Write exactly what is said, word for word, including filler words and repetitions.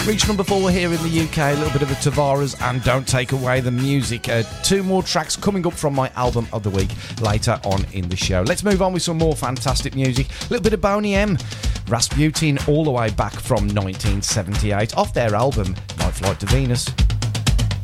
Reached number four here in the U K, a little bit of a Tavares and Don't Take Away the Music. Uh, two more tracks coming up from my album of the week later on in the show. Let's move on with some more fantastic music. A little bit of Boney M. Rasputin all the way back from nineteen seventy-eight off their album Night Flight to Venus.